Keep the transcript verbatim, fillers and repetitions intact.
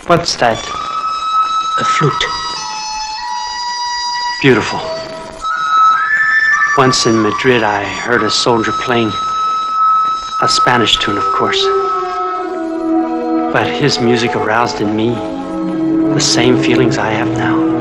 What's that? A flute. Beautiful. Once in Madrid, I heard a soldier playing a Spanish tune, of course. But his music aroused in me the same feelings I have now.